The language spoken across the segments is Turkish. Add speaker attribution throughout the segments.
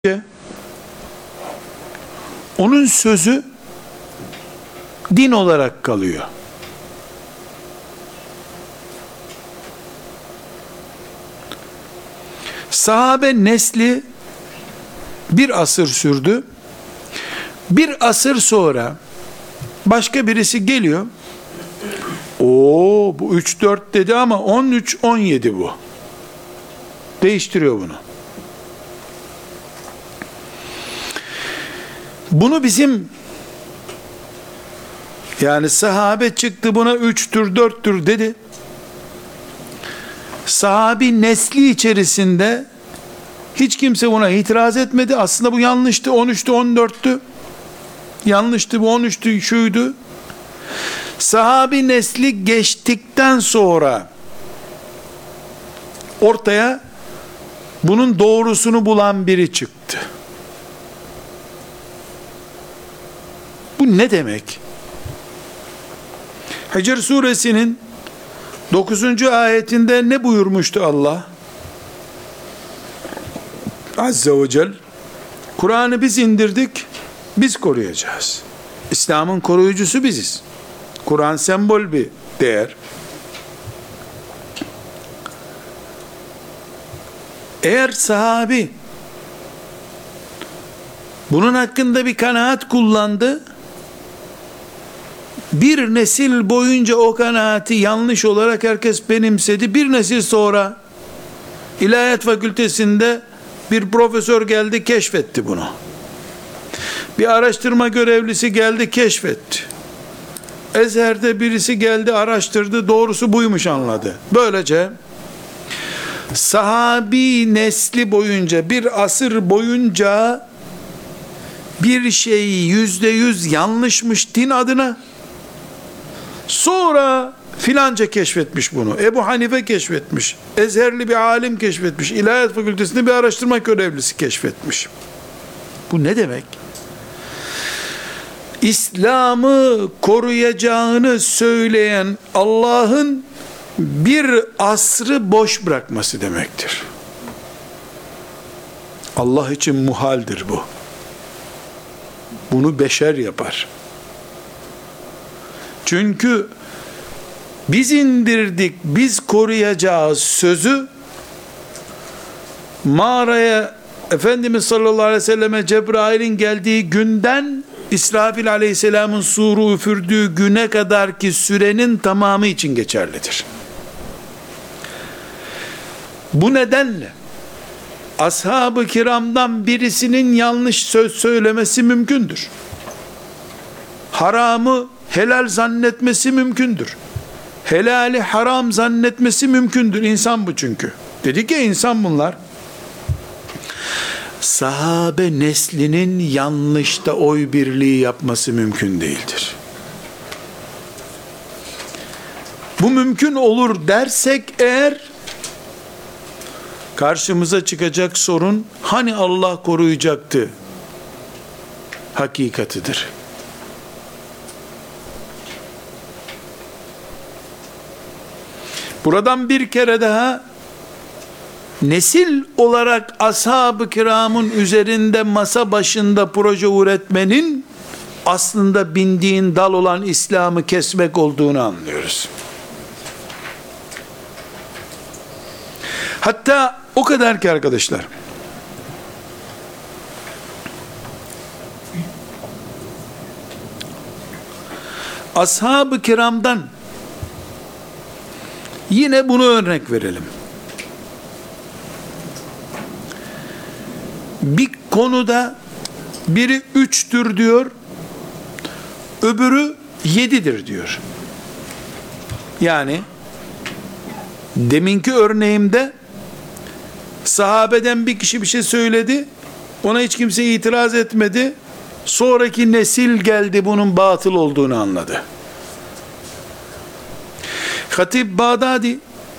Speaker 1: onun sözü din olarak kalıyor. Sahabe nesli bir asır sürdü. Bir asır sonra başka birisi geliyor. Bu 3-4 dedi ama 13-17 bu. Değiştiriyor bunu. Bunu bizim, yani sahabe çıktı buna 3'tür 4'tür dedi. Sahabi nesli içerisinde hiç kimse buna itiraz etmedi. Aslında bu yanlıştı, 13'tü 14'tü. Yanlıştı bu, 13'tü şuydu. Sahabi nesli geçtikten sonra ortaya bunun doğrusunu bulan biri çıktı. Bu ne demek? Hicr suresinin 9. ayetinde ne buyurmuştu Allah? Azze ve Celle, Kur'an'ı biz indirdik, biz koruyacağız. İslam'ın koruyucusu biziz. Kur'an sembol bir değer. Eğer sahabi bunun hakkında bir kanaat kullandı, bir nesil boyunca o kanaati yanlış olarak herkes benimsedi. Bir nesil sonra İlahiyat Fakültesinde bir profesör geldi, keşfetti bunu. Bir araştırma görevlisi geldi, keşfetti. Ezher'de birisi geldi, araştırdı, doğrusu buymuş anladı. Böylece sahabi nesli boyunca, bir asır boyunca bir şey %100 yanlışmış din adına, sonra filanca keşfetmiş bunu. Ebu Hanife keşfetmiş. Ezherli bir alim keşfetmiş. İlahiyat Fakültesi'nde bir araştırma görevlisi keşfetmiş. Bu ne demek? İslam'ı koruyacağını söyleyen Allah'ın bir asrı boş bırakması demektir. Allah için muhaldir bu. Bunu beşer yapar. Çünkü biz indirdik, biz koruyacağız sözü mağaraya Efendimiz sallallahu aleyhi ve selleme Cebrail'in geldiği günden İsrafil aleyhisselamın suru üfürdüğü güne kadar ki sürenin tamamı için geçerlidir. Bu nedenle ashab-ı kiramdan birisinin yanlış söz söylemesi mümkündür. Haramı helal zannetmesi mümkündür. Helali haram zannetmesi mümkündür. İnsan bu çünkü. Dedik ya, insan bunlar. Sahabe neslinin yanlışta oy birliği yapması mümkün değildir. Bu mümkün olur dersek eğer, karşımıza çıkacak sorun, hani Allah koruyacaktı hakikatidir. Buradan bir kere daha nesil olarak ashab-ı kiramın üzerinde masa başında proje üretmenin aslında bindiğin dal olan İslam'ı kesmek olduğunu anlıyoruz. Hatta o kadar ki arkadaşlar, ashab-ı kiramdan yine bunu örnek verelim. Bir konuda biri 3'tür diyor, öbürü 7'dir diyor. Yani deminki örneğimde sahabeden bir kişi bir şey söyledi, ona hiç kimse itiraz etmedi. Sonraki nesil geldi, bunun batıl olduğunu anladı. Hatib Bağdadi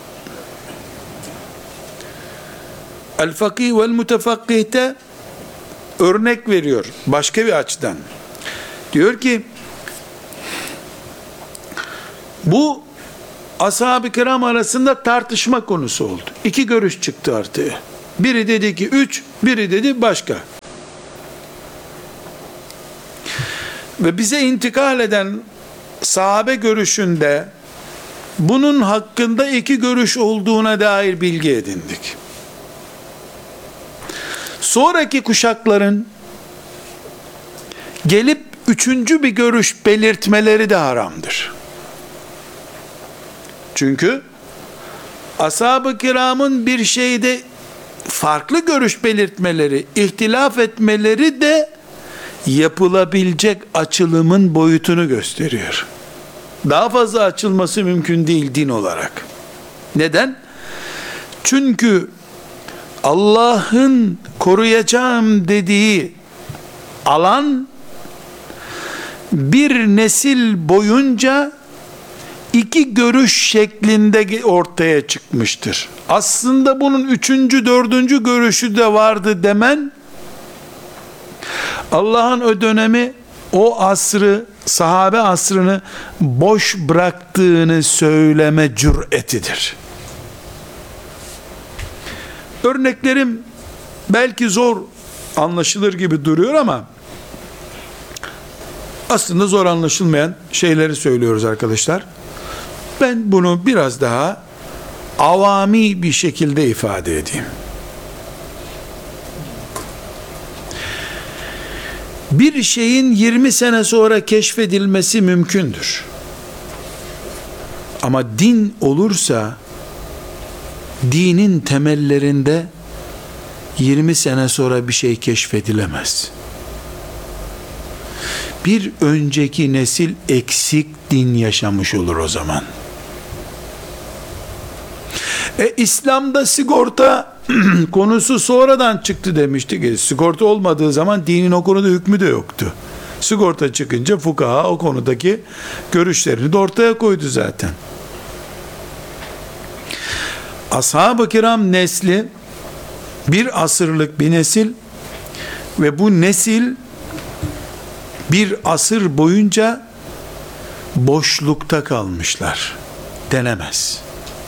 Speaker 1: El-Fakih vel-Mutefakkih'te örnek veriyor başka bir açıdan. Diyor ki, bu ashab-ı kiram arasında tartışma konusu oldu. İki görüş çıktı ortaya. Biri dedi ki 3, biri dedi başka. Ve bize intikal eden sahabe görüşünde bunun hakkında 2 görüş olduğuna dair bilgi edindik. Sonraki kuşakların gelip 3. bir görüş belirtmeleri de haramdır. Çünkü ashab-ı kiramın bir şeyde farklı görüş belirtmeleri, ihtilaf etmeleri de yapılabilecek açılımın boyutunu gösteriyor. Daha fazla açılması mümkün değil din olarak. Neden? Çünkü Allah'ın koruyacağım dediği alan bir nesil boyunca 2 görüş şeklinde ortaya çıkmıştır. Aslında bunun 3. 4. görüşü de vardı demen, Allah'ın o dönemi, o asrı, sahabe asrını boş bıraktığını söyleme cüretidir. Örneklerim belki zor anlaşılır gibi duruyor ama aslında zor anlaşılmayan şeyleri söylüyoruz arkadaşlar. Ben bunu biraz daha avami bir şekilde ifade edeyim. Bir şeyin 20 sene sonra keşfedilmesi mümkündür. Ama din olursa dinin temellerinde 20 sene sonra bir şey keşfedilemez. Bir önceki nesil eksik din yaşamış olur o zaman. İslam'da sigorta konusu sonradan çıktı demiştik. Sigorta olmadığı zaman dinin o konuda hükmü de yoktu. Sigorta çıkınca fukaha o konudaki görüşlerini de ortaya koydu zaten. Ashab-ı kiram nesli bir asırlık bir nesil ve bu nesil bir asır boyunca boşlukta kalmışlar. Denemez.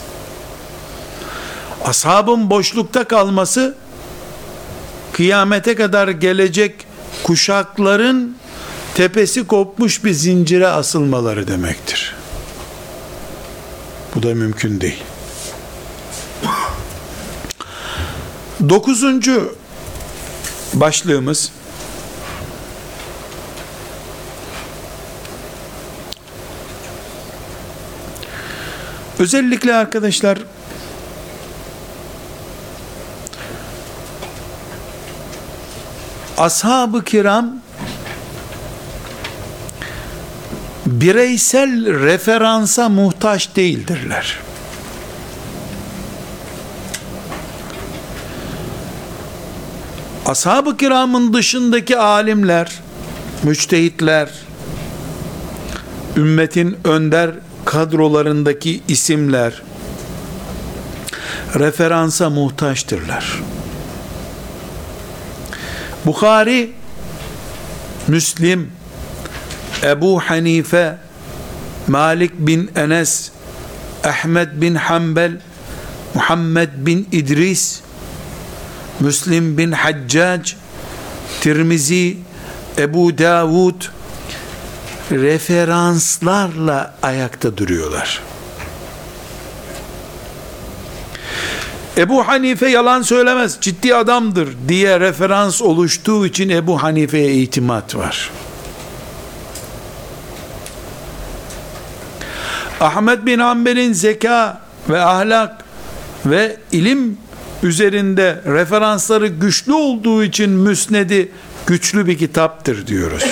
Speaker 1: Ashabın boşlukta kalması kıyamete kadar gelecek kuşakların tepesi kopmuş bir zincire asılmaları demektir. Bu da mümkün değil. 9. başlığımız özellikle arkadaşlar ashab-ı kiram bireysel referansa muhtaç değildirler. Ashab-ı kiramın dışındaki alimler, müçtehitler, ümmetin önder kadrolarındaki isimler referansa muhtaçtırlar. Bukhari, Müslim, Ebu Hanife, Malik bin Enes, Ahmed bin Hanbel, Muhammed bin İdris, Müslim bin Haccac, Tirmizi, Ebu Davud referanslarla ayakta duruyorlar. Ebu Hanife yalan söylemez, ciddi adamdır diye referans oluştuğu için Ebu Hanife'ye itimat var. Ahmed bin Hanbel'in zeka ve ahlak ve ilim üzerinde referansları güçlü olduğu için Müsned'i güçlü bir kitaptır diyoruz.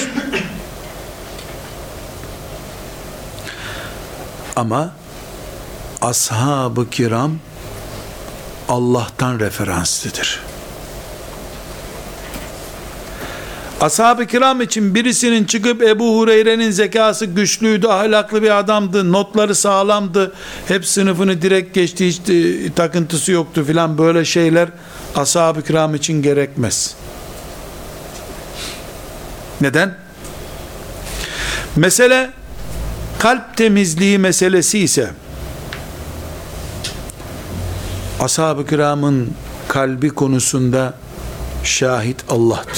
Speaker 1: Ama ashab-ı kiram Allah'tan referanslıdır. Ashab-ı kiram için birisinin çıkıp Ebu Hureyre'nin zekası güçlüydü, ahlaklı bir adamdı, notları sağlamdı, hep sınıfını direkt geçti, hiç takıntısı yoktu filan, böyle şeyler ashab-ı kiram için gerekmez. Neden? Mesele kalp temizliği meselesi ise ashab-ı kiramın kalbi konusunda şahit Allah'tır.